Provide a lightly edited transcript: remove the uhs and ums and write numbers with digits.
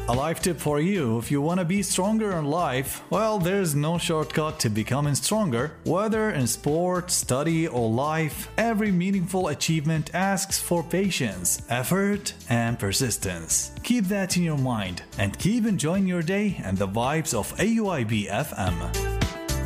A life tip for you: if you want to be stronger in life, well, there's no shortcut to becoming stronger. Whether in sport, study, or life, every meaningful achievement asks for patience, effort, and persistence. Keep that in your mind and keep enjoying your day and the vibes of AUIB FM.